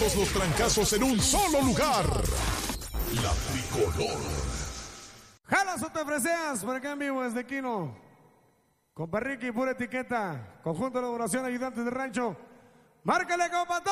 Todos los trancazos en un solo lugar. La Tricolor. Jalas o te freseas, por acá en vivo desde Quino. Compa Ricky, pura etiqueta. Conjunto de elaboración, ayudantes de rancho. Márcale, compa.